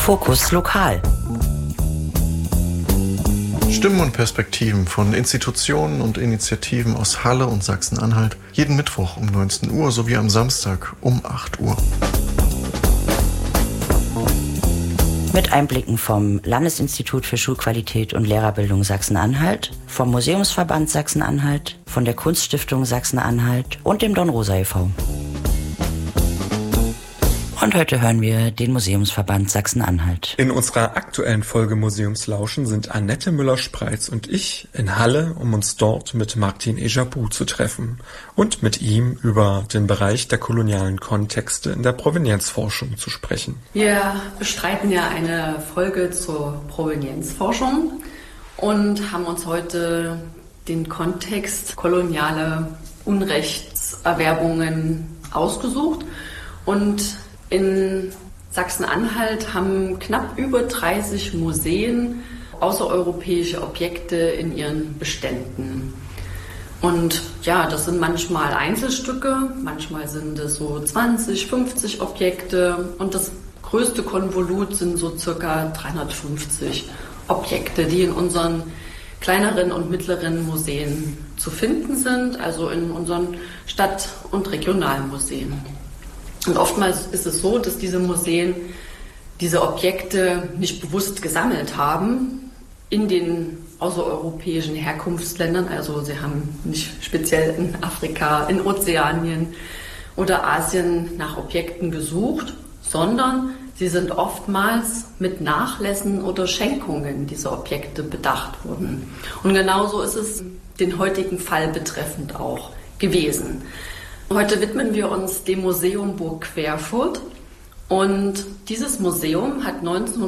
Fokus Lokal. Stimmen und Perspektiven von Institutionen und Initiativen aus Halle und Sachsen-Anhalt jeden Mittwoch um 19 Uhr sowie am Samstag um 8 Uhr. Mit Einblicken vom Landesinstitut für Schulqualität und Lehrerbildung Sachsen-Anhalt, vom Museumsverband Sachsen-Anhalt, von der Kunststiftung Sachsen-Anhalt und dem Dornrosa e.V. Und heute hören wir den Museumsverband Sachsen-Anhalt. In unserer aktuellen Folge Museumslauschen sind Annette Müller-Spreitz und ich in Halle, um uns dort mit Martin Ejabou zu treffen und mit ihm über den Bereich der kolonialen Kontexte in der Provenienzforschung zu sprechen. Wir bestreiten ja eine Folge zur Provenienzforschung und haben uns heute den Kontext koloniale Unrechtserwerbungen ausgesucht. Und in Sachsen-Anhalt haben knapp über 30 Museen außereuropäische Objekte in ihren Beständen. Und ja, das sind manchmal Einzelstücke, manchmal sind es so 20, 50 Objekte und das größte Konvolut sind so circa 350 Objekte, die in unseren kleineren und mittleren Museen zu finden sind, also in unseren Stadt- und Regionalmuseen. Und oftmals ist es so, dass diese Museen diese Objekte nicht bewusst gesammelt haben in den außereuropäischen Herkunftsländern. Also sie haben nicht speziell in Afrika, in Ozeanien oder Asien nach Objekten gesucht, sondern sie sind oftmals mit Nachlässen oder Schenkungen dieser Objekte bedacht worden. Und genauso ist es den heutigen Fall betreffend auch gewesen. Heute widmen wir uns dem Museum Burg Querfurt und dieses Museum hat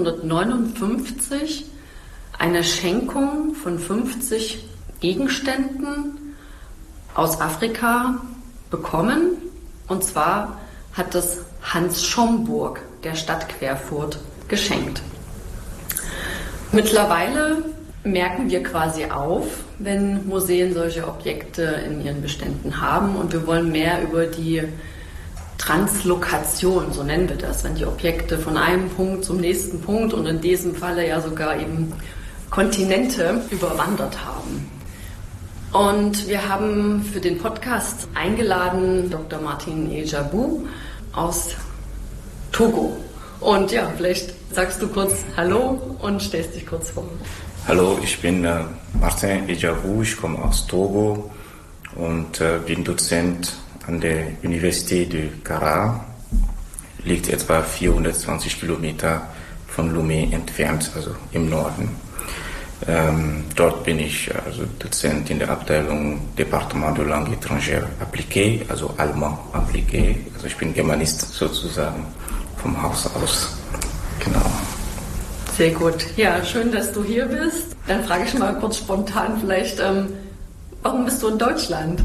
1959 eine Schenkung von 50 Gegenständen aus Afrika bekommen und zwar hat das Hans Schomburg der Stadt Querfurt geschenkt. Mittlerweile merken wir quasi auf, wenn Museen solche Objekte in ihren Beständen haben und wir wollen mehr über die Translokation, so nennen wir das, wenn die Objekte von einem Punkt zum nächsten Punkt und in diesem Falle ja sogar eben Kontinente überwandert haben. Und wir haben für den Podcast eingeladen Dr. Martin Ejabou aus Togo. Und ja, vielleicht sagst du kurz Hallo und stellst dich kurz vor. Hallo, ich bin Martin Ejabou, ich komme aus Togo und bin Dozent an der Universität de Kara, liegt etwa 420 Kilometer von Lomé entfernt, also im Norden. Dort bin ich also Dozent in der Abteilung Département de Langue étrangère appliquée, also Allemand appliqué, also ich bin Germanist sozusagen vom Haus aus, genau. Sehr gut. Ja, schön, dass du hier bist. Dann frage ich mal kurz spontan vielleicht, warum bist du in Deutschland?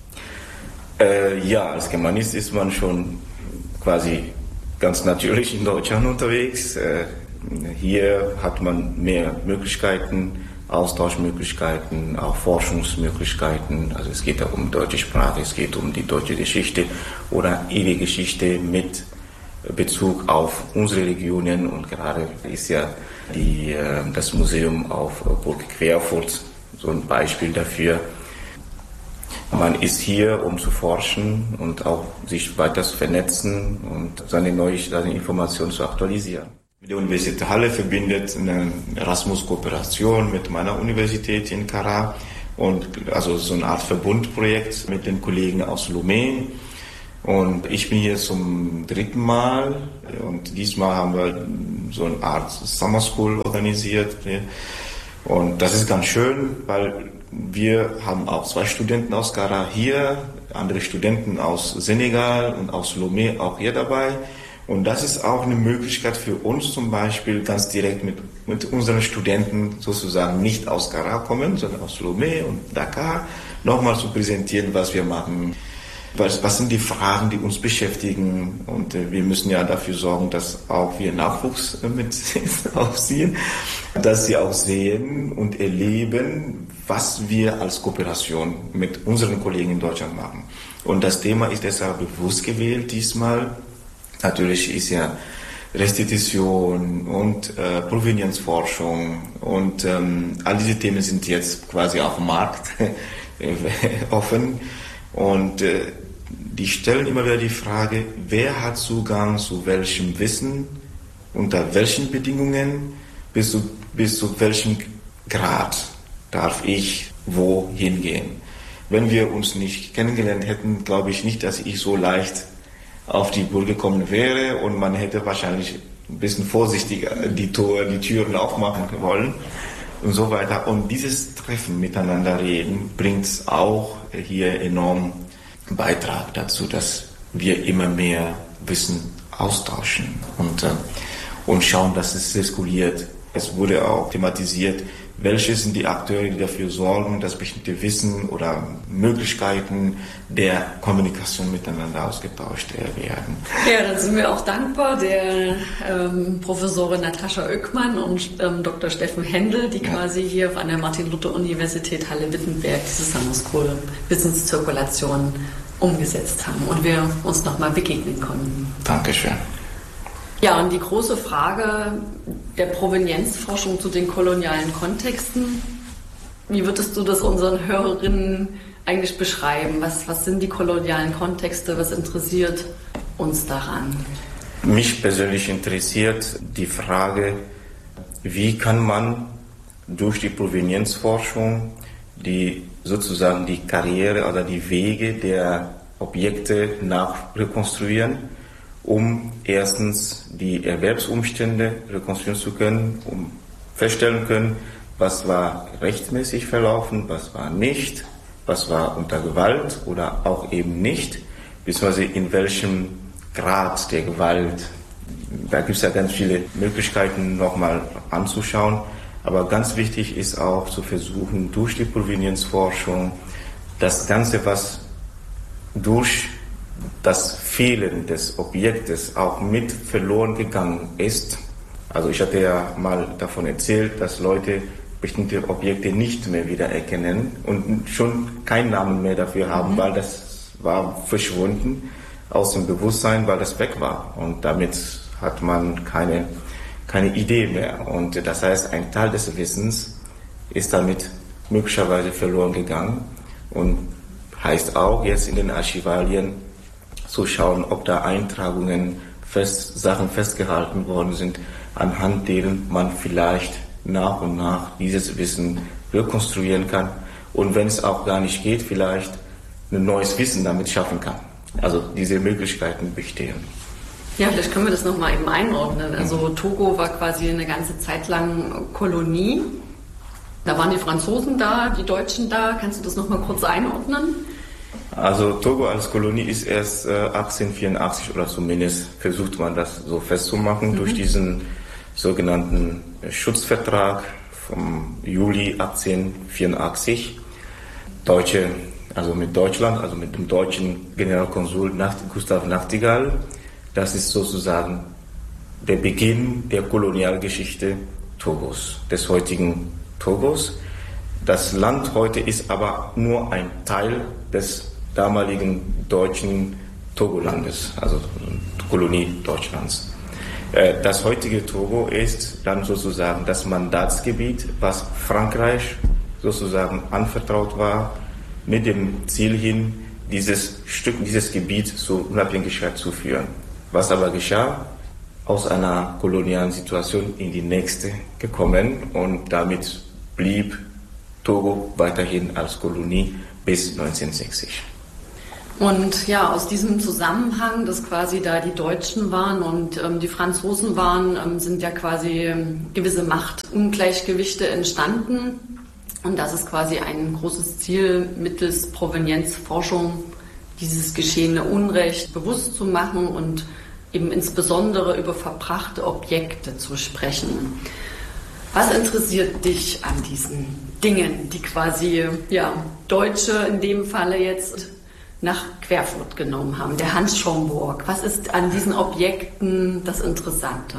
Ja, als Germanist ist man schon quasi ganz natürlich in Deutschland unterwegs. Hier hat man mehr Möglichkeiten, Austauschmöglichkeiten, auch Forschungsmöglichkeiten. Also es geht auch um deutsche Sprache, es geht um die deutsche Geschichte oder ihre Geschichte mit Bezug auf unsere Regionen und gerade ist ja das Museum auf Burg Querfurt so ein Beispiel dafür. Man ist hier, um zu forschen und auch sich weiter zu vernetzen und seine Informationen zu aktualisieren. Die Universität Halle verbindet eine Erasmus-Kooperation mit meiner Universität in Kara und also so eine Art Verbundprojekt mit den Kollegen aus Lomé. Und ich bin hier zum 3. Mal und diesmal haben wir so eine Art Summer School organisiert. Und das ist ganz schön, weil wir haben auch 2 Studenten aus Kara hier, andere Studenten aus Senegal und aus Lomé auch hier dabei. Und das ist auch eine Möglichkeit für uns zum Beispiel ganz direkt mit unseren Studenten sozusagen nicht aus Kara kommen, sondern aus Lomé und Dakar nochmal zu präsentieren, was wir machen. Was sind die Fragen, die uns beschäftigen? Und wir müssen ja dafür sorgen, dass auch wir Nachwuchs mit aufziehen, dass sie auch sehen und erleben, was wir als Kooperation mit unseren Kollegen in Deutschland machen. Und das Thema ist deshalb bewusst gewählt diesmal. Natürlich ist ja Restitution und Provenienzforschung und all diese Themen sind jetzt quasi auf dem Markt offen und die stellen immer wieder die Frage, wer hat Zugang zu welchem Wissen, unter welchen Bedingungen, bis zu welchem Grad darf ich wo hingehen. Wenn wir uns nicht kennengelernt hätten, glaube ich nicht, dass ich so leicht auf die Burg gekommen wäre und man hätte wahrscheinlich ein bisschen vorsichtiger die Türen aufmachen wollen und so weiter. Und dieses Treffen, miteinander reden, bringt auch hier enorm Beitrag dazu, dass wir immer mehr Wissen austauschen und schauen, dass es zirkuliert. Es wurde auch thematisiert, welche sind die Akteure, die dafür sorgen, dass bestimmte Wissen oder Möglichkeiten der Kommunikation miteinander ausgetauscht werden. Ja, dann sind wir auch dankbar der Professorin Natascha Oeckmann und Dr. Steffen Händel, die quasi hier an der Martin-Luther-Universität Halle-Wittenberg diese Summer School Wissenszirkulation umgesetzt haben und wir uns nochmal begegnen konnten. Dankeschön. Ja, und die große Frage der Provenienzforschung zu den kolonialen Kontexten, wie würdest du das unseren Hörerinnen eigentlich beschreiben? Was sind die kolonialen Kontexte? Was interessiert uns daran? Mich persönlich interessiert die Frage, wie kann man durch die Provenienzforschung sozusagen die Karriere oder die Wege der Objekte nachrekonstruieren, um erstens die Erwerbsumstände rekonstruieren zu können, um feststellen können, was war rechtmäßig verlaufen, was war nicht, was war unter Gewalt oder auch eben nicht, beziehungsweise in welchem Grad der Gewalt. Da gibt es ja ganz viele Möglichkeiten nochmal anzuschauen, aber ganz wichtig ist auch zu versuchen, durch die Provenienzforschung das Ganze, was durch das Fehlen des Objektes auch mit verloren gegangen ist. Also ich hatte ja mal davon erzählt, dass Leute bestimmte Objekte nicht mehr wiedererkennen und schon keinen Namen mehr dafür haben, weil das war verschwunden aus dem Bewusstsein, weil das weg war. Und damit hat man keine Idee mehr. Und das heißt, ein Teil des Wissens ist damit möglicherweise verloren gegangen und heißt auch jetzt in den Archivalien zu schauen, ob da Eintragungen, Sachen festgehalten worden sind, anhand deren man vielleicht nach und nach dieses Wissen rekonstruieren kann und wenn es auch gar nicht geht, vielleicht ein neues Wissen damit schaffen kann. Also diese Möglichkeiten bestehen. Ja, vielleicht können wir das nochmal eben einordnen. Also Togo war quasi eine ganze Zeit lang Kolonie. Da waren die Franzosen da, die Deutschen da. Kannst du das nochmal kurz einordnen? Also Togo als Kolonie ist erst 1884 oder zumindest versucht man das so festzumachen durch diesen sogenannten Schutzvertrag vom Juli 1884. Deutsche, also mit Deutschland, also mit dem deutschen Generalkonsul Gustav Nachtigall. Das ist sozusagen der Beginn der Kolonialgeschichte Togos, des heutigen Togos. Das Land heute ist aber nur ein Teil des damaligen deutschen Togolandes, also Kolonie Deutschlands. Das heutige Togo ist dann sozusagen das Mandatsgebiet, was Frankreich sozusagen anvertraut war, mit dem Ziel hin, dieses Gebiet zur Unabhängigkeit zu führen. Was aber geschah? Aus einer kolonialen Situation in die nächste gekommen und damit blieb Togo weiterhin als Kolonie bis 1960. Und ja, aus diesem Zusammenhang, dass quasi da die Deutschen waren und die Franzosen waren, sind ja quasi gewisse Machtungleichgewichte entstanden. Und das ist quasi ein großes Ziel, mittels Provenienzforschung dieses geschehene Unrecht bewusst zu machen und eben insbesondere über verbrachte Objekte zu sprechen. Was interessiert dich an diesen Dingen, die quasi Deutsche in dem Falle jetzt nach Querfurt genommen haben, der Hans Schomburg? Was ist an diesen Objekten das Interessante?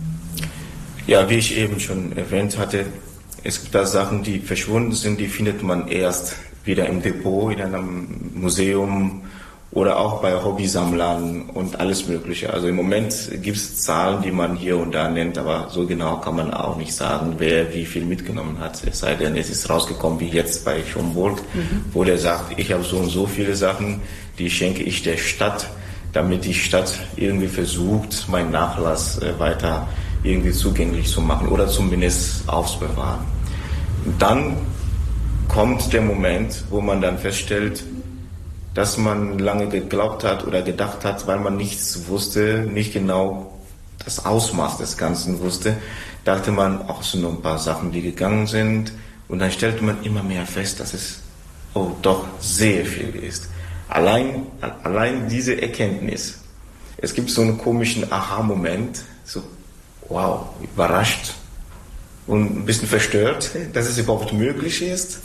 Ja, wie ich eben schon erwähnt hatte, es gibt da Sachen, die verschwunden sind, die findet man erst wieder im Depot, in einem Museum oder auch bei Hobbysammlern und alles Mögliche. Also im Moment gibt es Zahlen, die man hier und da nennt, aber so genau kann man auch nicht sagen, wer wie viel mitgenommen hat. Es sei denn, es ist rausgekommen, wie jetzt bei Schomburg, wo der sagt, ich habe so und so viele Sachen, die schenke ich der Stadt, damit die Stadt irgendwie versucht, meinen Nachlass weiter irgendwie zugänglich zu machen oder zumindest aufzubewahren. Und dann kommt der Moment, wo man dann feststellt, dass man lange geglaubt hat oder gedacht hat, weil man nichts wusste, nicht genau das Ausmaß des Ganzen wusste, dachte man, auch es sind noch ein paar Sachen, die gegangen sind. Und dann stellte man immer mehr fest, dass es doch sehr viel ist. Allein diese Erkenntnis. Es gibt so einen komischen Aha-Moment, so wow, überrascht und ein bisschen verstört, dass es überhaupt möglich ist.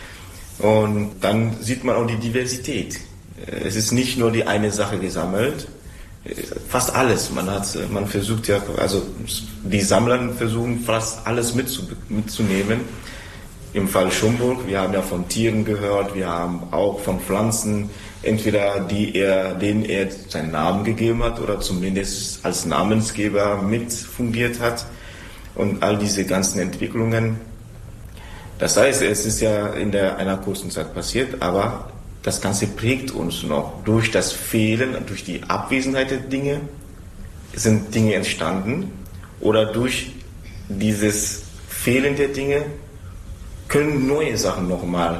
Und dann sieht man auch die Diversität. Es ist nicht nur die eine Sache gesammelt, fast alles. Man versucht ja, also die Sammler versuchen fast alles mitzunehmen. Im Fall Schomburg, wir haben ja von Tieren gehört, wir haben auch von Pflanzen, entweder denen er seinen Namen gegeben hat oder zumindest als Namensgeber mit fungiert hat. Und all diese ganzen Entwicklungen. Das heißt, es ist ja in einer kurzen Zeit passiert, aber das Ganze prägt uns noch. Durch das Fehlen, durch die Abwesenheit der Dinge sind Dinge entstanden oder durch dieses Fehlen der Dinge können neue Sachen nochmal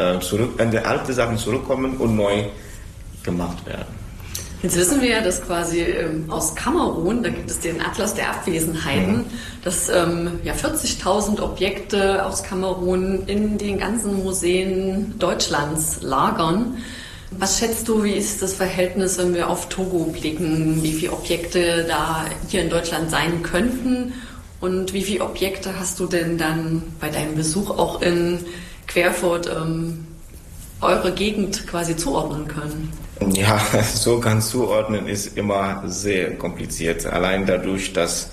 alte Sachen zurückkommen und neu gemacht werden. Jetzt wissen wir ja, dass quasi aus Kamerun, da gibt es den Atlas der Abwesenheiten, dass 40.000 Objekte aus Kamerun in den ganzen Museen Deutschlands lagern. Was schätzt du, wie ist das Verhältnis, wenn wir auf Togo blicken? Wie viele Objekte da hier in Deutschland sein könnten? Und wie viele Objekte hast du denn dann bei deinem Besuch auch in Querfurt eure Gegend quasi zuordnen können? Ja, so ganz zuordnen ist immer sehr kompliziert. Allein dadurch, dass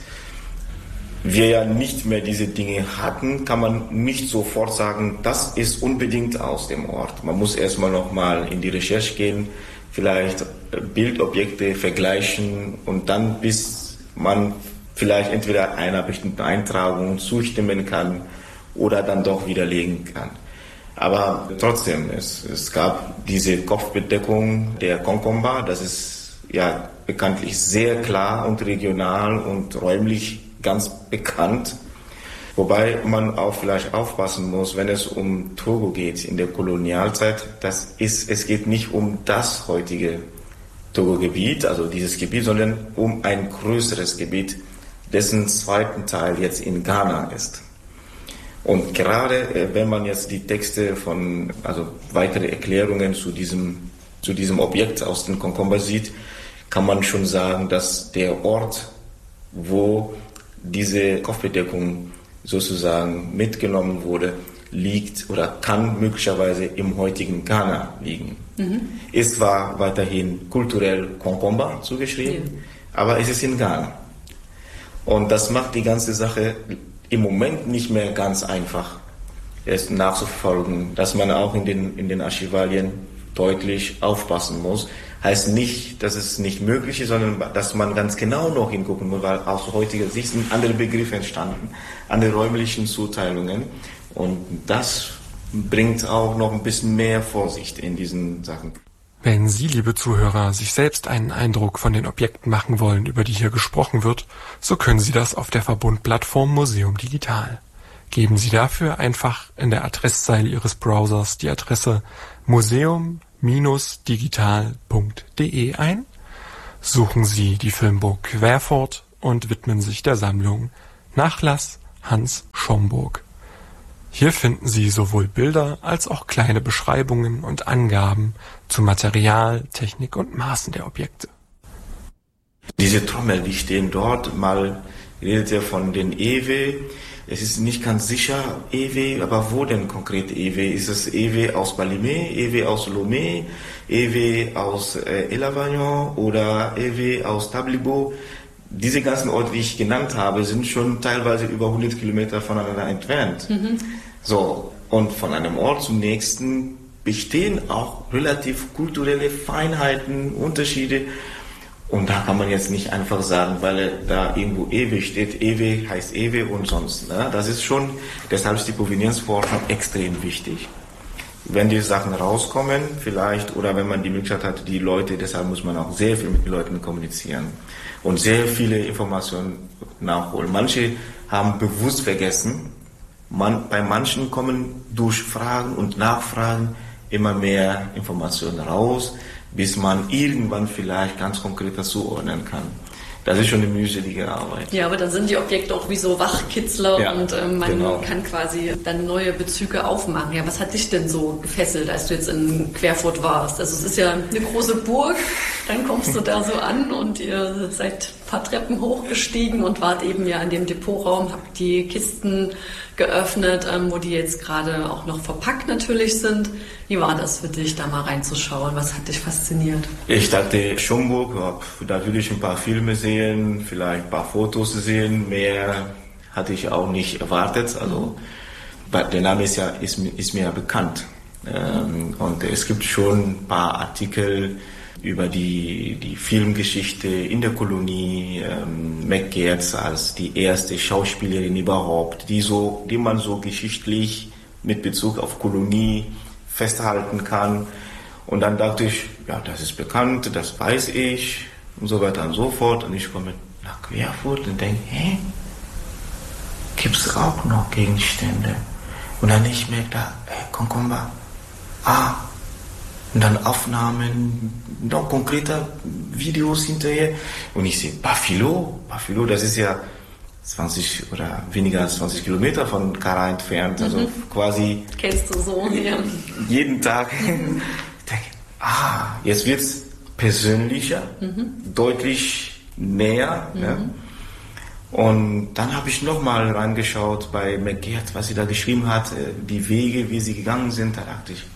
wir ja nicht mehr diese Dinge hatten, kann man nicht sofort sagen, das ist unbedingt aus dem Ort. Man muss erstmal nochmal in die Recherche gehen, vielleicht Bildobjekte vergleichen und dann, bis man vielleicht entweder einer bestimmten Eintragung zustimmen kann oder dann doch widerlegen kann. Aber trotzdem, es gab diese Kopfbedeckung der Konkomba, das ist ja bekanntlich sehr klar und regional und räumlich ganz bekannt. Wobei man auch vielleicht aufpassen muss, wenn es um Togo geht in der Kolonialzeit, es geht nicht um das heutige Togo-Gebiet, also dieses Gebiet, sondern um ein größeres Gebiet, dessen zweiten Teil jetzt in Ghana ist. Und gerade wenn man jetzt die Texte also weitere Erklärungen zu diesem Objekt aus den Konkomba sieht, kann man schon sagen, dass der Ort, wo diese Kopfbedeckung sozusagen mitgenommen wurde, liegt oder kann möglicherweise im heutigen Ghana liegen. Ist zwar weiterhin kulturell Konkomba zugeschrieben, aber es ist in Ghana. Und das macht die ganze Sache im Moment nicht mehr ganz einfach, es nachzuverfolgen, dass man auch in den Archivalien deutlich aufpassen muss. Heißt nicht, dass es nicht möglich ist, sondern dass man ganz genau noch hingucken muss, weil aus heutiger Sicht sind andere Begriffe entstanden, andere räumlichen Zuteilungen. Und das bringt auch noch ein bisschen mehr Vorsicht in diesen Sachen. Wenn Sie, liebe Zuhörer, sich selbst einen Eindruck von den Objekten machen wollen, über die hier gesprochen wird, so können Sie das auf der Verbundplattform Museum Digital. Geben Sie dafür einfach in der Adresszeile Ihres Browsers die Adresse museum-digital.de ein, suchen Sie die Filmburg Querfurt und widmen sich der Sammlung Nachlass Hans Schomburg. Hier finden Sie sowohl Bilder als auch kleine Beschreibungen und Angaben zu Material, Technik und Maßen der Objekte. Diese Trommel, die stehen dort, mal redet er von den Ewe. Es ist nicht ganz sicher Ewe, aber wo denn konkret Ewe? Ist es Ewe aus Balimé, Ewe aus Lomé, Ewe aus Elavagnon oder Ewe aus Tablibo? Diese ganzen Orte, die ich genannt habe, sind schon teilweise über 100 Kilometer voneinander entfernt. So, und von einem Ort zum nächsten bestehen auch relativ kulturelle Feinheiten, Unterschiede. Und da kann man jetzt nicht einfach sagen, weil da irgendwo Ewe steht, Ewe heißt Ewe und sonst. Ne? Das ist schon, deshalb ist die Provenienzforschung extrem wichtig. Wenn die Sachen rauskommen, vielleicht, oder wenn man die Möglichkeit hat, die Leute, deshalb muss man auch sehr viel mit den Leuten kommunizieren und sehr viele Informationen nachholen. Manche haben bewusst vergessen, bei manchen kommen durch Fragen und Nachfragen immer mehr Informationen raus, bis man irgendwann vielleicht ganz konkreter zuordnen kann. Das ist schon eine mühselige Arbeit. Ja, aber dann sind die Objekte auch wie so Wachkitzler, ja, und man kann quasi dann neue Bezüge aufmachen. Ja, was hat dich denn so gefesselt, als du jetzt in Querfurt warst? Also es ist ja eine große Burg, dann kommst du da so an und ihr seid ein paar Treppen hochgestiegen und wart eben ja in dem Depotraum, habt die Kisten geöffnet, wo die jetzt gerade auch noch verpackt natürlich sind. Wie war das für dich, da mal reinzuschauen? Was hat dich fasziniert? Ich dachte, Schomburg, da würde ich ein paar Filme sehen, vielleicht ein paar Fotos sehen. Mehr hatte ich auch nicht erwartet. Also, der Name ist mir ja bekannt. Und es gibt schon ein paar Artikel über die Filmgeschichte in der Kolonie, McGertz als die erste Schauspielerin überhaupt, die man so geschichtlich mit Bezug auf Kolonie festhalten kann. Und dann dachte ich, ja, das ist bekannt, das weiß ich und so weiter und so fort. Und ich komme nach Querfurt und denke, gibt's auch noch Gegenstände? Und dann ich merke da, Konkomba, und dann Aufnahmen, noch konkreter Videos hinterher. Und ich sehe Bafilo, das ist ja 20 oder weniger als 20 Kilometer von Kara entfernt. Also quasi... Kennst du so, ja. Jeden Tag. Ich denke, jetzt wird es persönlicher, deutlich näher. Ja. Und dann habe ich nochmal reingeschaut bei McGertz, was sie da geschrieben hat, die Wege, wie sie gegangen sind. Da dachte ich,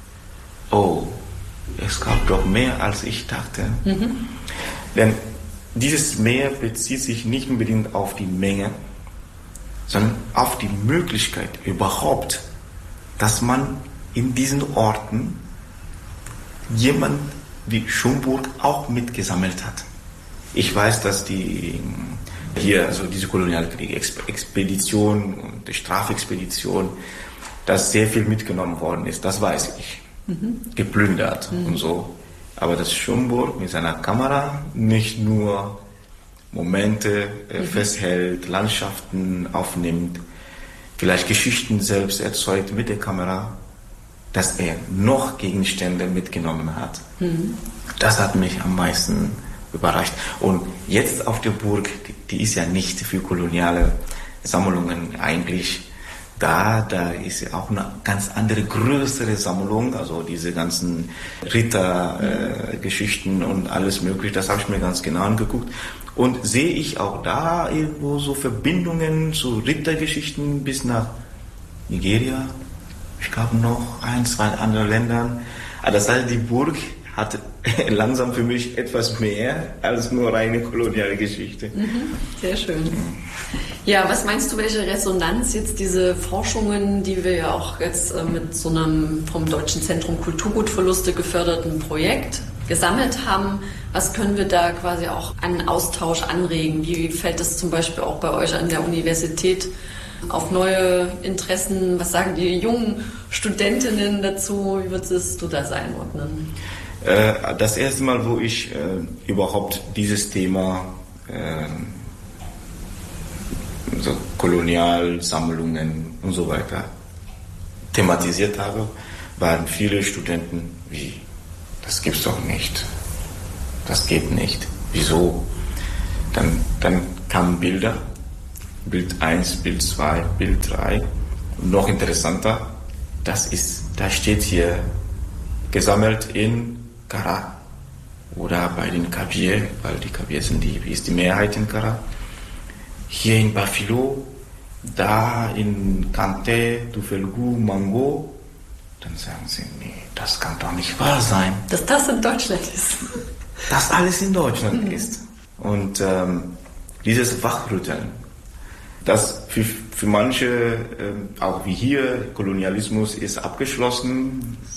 es gab doch mehr, als ich dachte. Denn dieses Mehr bezieht sich nicht unbedingt auf die Menge, sondern auf die Möglichkeit überhaupt, dass man in diesen Orten jemand wie Schomburg auch mitgesammelt hat. Ich weiß, dass diese Kolonialkrieg-Expedition und die Strafexpedition, dass sehr viel mitgenommen worden ist, das weiß ich. Geplündert und so. Aber dass Schomburg mit seiner Kamera nicht nur Momente festhält, Landschaften aufnimmt, vielleicht Geschichten selbst erzeugt mit der Kamera, dass er noch Gegenstände mitgenommen hat. Das hat mich am meisten überrascht. Und jetzt auf der Burg, die ist ja nicht für koloniale Sammlungen eigentlich da ist ja auch eine ganz andere, größere Sammlung, also diese ganzen Rittergeschichten und alles mögliche, das habe ich mir ganz genau angeguckt. Und sehe ich auch da irgendwo so Verbindungen zu Rittergeschichten bis nach Nigeria, ich glaube noch 1, 2 andere Ländern. Aber das heißt, die Burg hat langsam für mich etwas mehr als nur reine koloniale Geschichte. Sehr schön. Ja, was meinst du, welche Resonanz jetzt diese Forschungen, die wir ja auch jetzt mit so einem vom Deutschen Zentrum Kulturgutverluste geförderten Projekt gesammelt haben, was können wir da quasi auch an Austausch anregen? Wie fällt es zum Beispiel auch bei euch an der Universität auf neue Interessen? Was sagen die jungen Studentinnen dazu? Wie würdest du das einordnen? Das erste Mal, wo ich überhaupt dieses Thema so Kolonialsammlungen und so weiter thematisiert habe, waren viele Studenten wie, das gibt's doch nicht, das geht nicht, wieso? Dann kamen Bilder, Bild 1, Bild 2, Bild 3 und noch interessanter, da steht hier gesammelt in Kara oder bei den Kabyles, weil die Kabyles ist die Mehrheit in Kara. Hier in Bafilo, da in Kante, Tufelgu, Mango, dann sagen sie, nee, das kann doch nicht wahr sein. Dass das in Deutschland ist. Dass alles in Deutschland ist. Und dieses Wachrütteln, das für manche, auch wie hier, Kolonialismus ist abgeschlossen,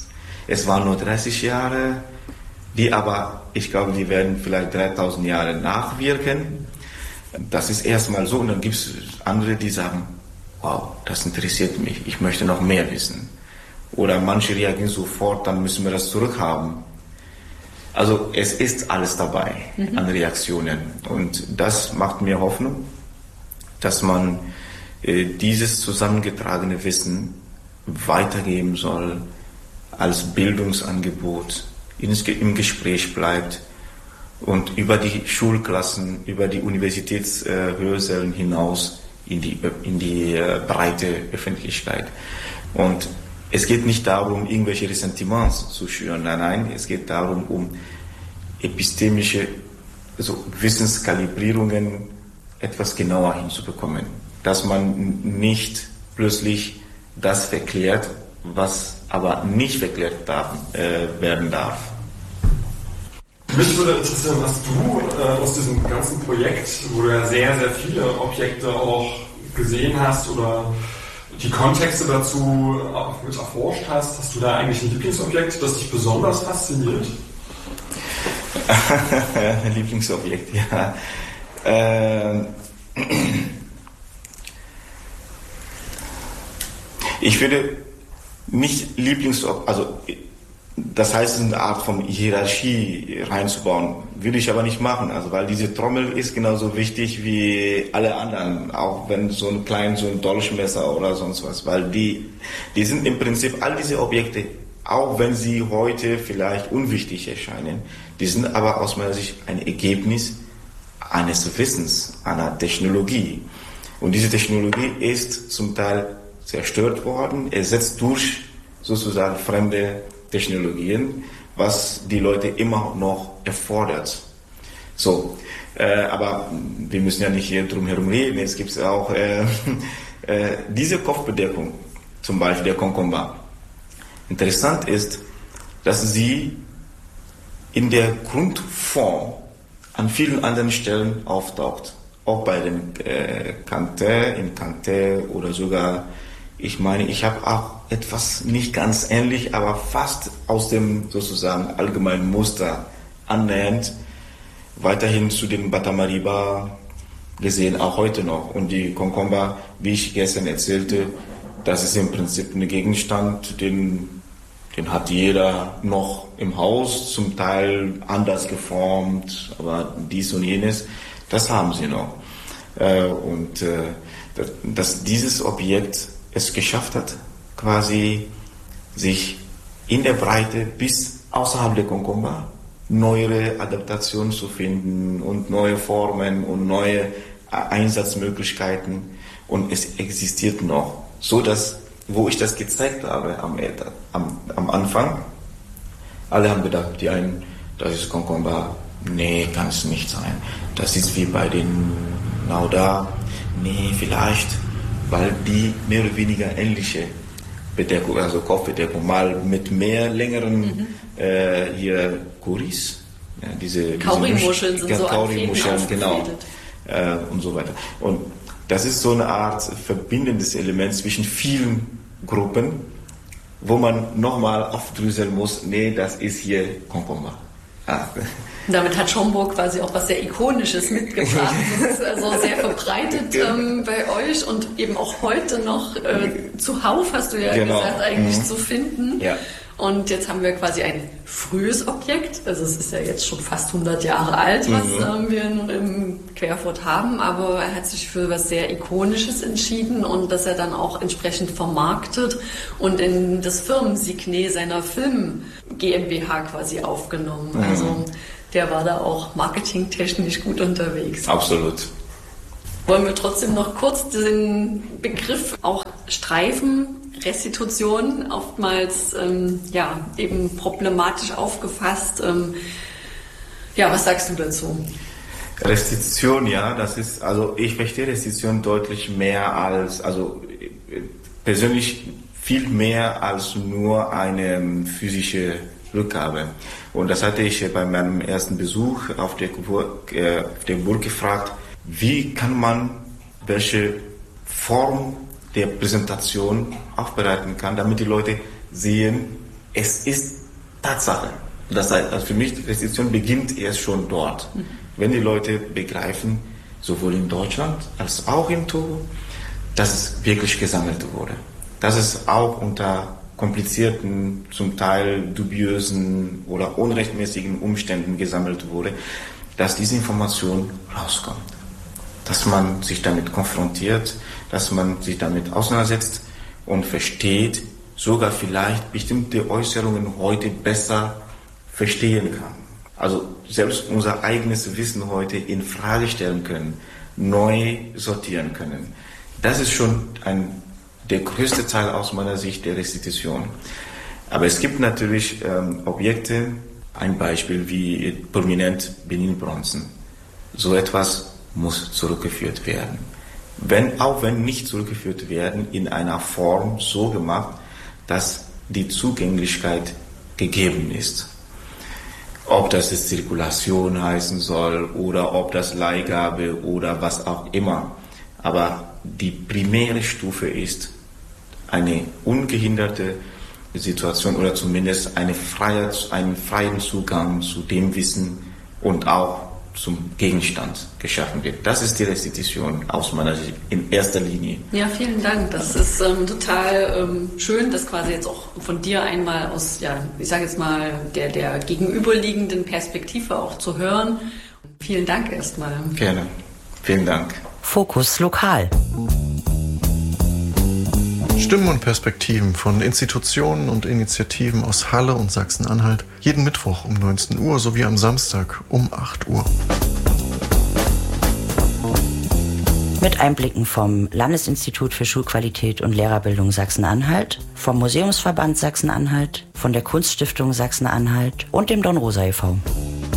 Es waren nur 30 Jahre, die aber, ich glaube, die werden vielleicht 3000 Jahre nachwirken. Das ist erstmal so, und dann gibt es andere, die sagen, wow, das interessiert mich, ich möchte noch mehr wissen. Oder manche reagieren sofort, dann müssen wir das zurückhaben. Also es ist alles dabei an Reaktionen, und das macht mir Hoffnung, dass man dieses zusammengetragene Wissen weitergeben soll, als Bildungsangebot im Gespräch bleibt und über die Schulklassen, über die Universitätshörsälen hinaus in die breite Öffentlichkeit. Und es geht nicht darum, irgendwelche Ressentiments zu schüren, nein, es geht darum, um epistemische, also Wissenskalibrierungen etwas genauer hinzubekommen. Dass man nicht plötzlich das verklärt, was aber nicht verklärt werden darf. Mich würde interessieren, was du aus diesem ganzen Projekt, wo du ja sehr, sehr viele Objekte auch gesehen hast oder die Kontexte dazu auch mit erforscht hast du da eigentlich ein Lieblingsobjekt, das dich besonders fasziniert? Ein Lieblingsobjekt, ja. Ich würde nicht also das heißt, eine Art von Hierarchie reinzubauen, würde ich aber nicht machen, also weil diese Trommel ist genauso wichtig wie alle anderen, auch wenn so ein Dolchmesser oder sonst was, weil die sind im Prinzip all diese Objekte, auch wenn sie heute vielleicht unwichtig erscheinen, die sind aber aus meiner Sicht ein Ergebnis eines Wissens, einer Technologie. Und diese Technologie ist zum Teil zerstört worden, ersetzt durch sozusagen fremde Technologien, was die Leute immer noch erfordert. So, aber wir müssen ja nicht hier drum herum reden. Es gibt auch diese Kopfbedeckung, zum Beispiel der Concomba. Interessant ist, dass sie in der Grundform an vielen anderen Stellen auftaucht. Auch bei den Cantet oder sogar, ich meine, ich habe auch etwas nicht ganz ähnlich, aber fast aus dem sozusagen allgemeinen Muster annähernd, weiterhin zu dem Batamariba gesehen, auch heute noch. Und die Concomba, wie ich gestern erzählte, das ist im Prinzip ein Gegenstand, den hat jeder noch im Haus, zum Teil anders geformt, aber dies und jenes, das haben sie noch. Dass dieses Objekt es geschafft hat, quasi sich in der Breite bis außerhalb der Concomba neuere Adaptationen zu finden und neue Formen und neue Einsatzmöglichkeiten, und es existiert noch, so dass, wo ich das gezeigt habe am Anfang, alle haben gedacht, die einen, das ist Concomba, nee, kann es nicht sein, das ist wie bei den Nauda, nee, vielleicht, weil die mehr oder weniger ähnliche Bedeckung, also Kopfbedeckung, mal mit mehr längeren hier Kuris, ja, diese Kaurimuscheln sind so Kaurimuscheln, genau, und so weiter. Und das ist so eine Art verbindendes Element zwischen vielen Gruppen, wo man nochmal aufdröseln muss, nee, das ist hier Concomba. Damit hat Schomburg quasi auch was sehr Ikonisches mitgebracht. Das ist also sehr verbreitet bei euch und eben auch heute noch zuhauf, hast du ja gesagt, eigentlich zu finden. Ja. Und jetzt haben wir quasi ein frühes Objekt, also es ist ja jetzt schon fast 100 Jahre alt, was wir im Querfurt haben, aber er hat sich für was sehr Ikonisches entschieden und das er dann auch entsprechend vermarktet und in das Firmensignet seiner Film GmbH quasi aufgenommen. Also der war da auch marketingtechnisch gut unterwegs. Absolut. Wollen wir trotzdem noch kurz den Begriff auch streifen? Restitution, oftmals eben problematisch aufgefasst. Was sagst du dazu? Restitution, ja, das ist, also ich verstehe Restitution deutlich mehr als, also persönlich viel mehr als nur eine physische Rückgabe. Und das hatte ich bei meinem ersten Besuch auf der Burg gefragt, wie kann man welche Form der Präsentation aufbereiten kann, damit die Leute sehen, es ist Tatsache. Das heißt, also für mich, die Restitution beginnt erst schon dort. Wenn die Leute begreifen, sowohl in Deutschland als auch in Togo, dass es wirklich gesammelt wurde. Dass es auch unter komplizierten, zum Teil dubiösen oder unrechtmäßigen Umständen gesammelt wurde, dass diese Information rauskommt. Dass man sich damit konfrontiert, dass man sich damit auseinandersetzt und versteht, sogar vielleicht bestimmte Äußerungen heute besser verstehen kann. Also selbst unser eigenes Wissen heute in Frage stellen können, neu sortieren können. Das ist schon der größte Teil aus meiner Sicht der Restitution. Aber es gibt natürlich Objekte, ein Beispiel wie prominent Benin-Bronzen. So etwas muss zurückgeführt werden. Auch wenn nicht zurückgeführt werden, in einer Form so gemacht, dass die Zugänglichkeit gegeben ist. Ob das jetzt Zirkulation heißen soll oder ob das Leihgabe oder was auch immer. Aber die primäre Stufe ist eine ungehinderte Situation oder zumindest einen freien Zugang zu dem Wissen und auch zum Gegenstand geschaffen wird. Das ist die Restitution aus meiner Sicht in erster Linie. Ja, vielen Dank. Das ist total schön, das quasi jetzt auch von dir einmal aus, ich sage jetzt mal, der gegenüberliegenden Perspektive auch zu hören. Vielen Dank erstmal. Gerne. Vielen Dank. Fokus Lokal. Stimmen und Perspektiven von Institutionen und Initiativen aus Halle und Sachsen-Anhalt jeden Mittwoch um 19 Uhr sowie am Samstag um 8 Uhr. Mit Einblicken vom Landesinstitut für Schulqualität und Lehrerbildung Sachsen-Anhalt, vom Museumsverband Sachsen-Anhalt, von der Kunststiftung Sachsen-Anhalt und dem Dornrosa e.V.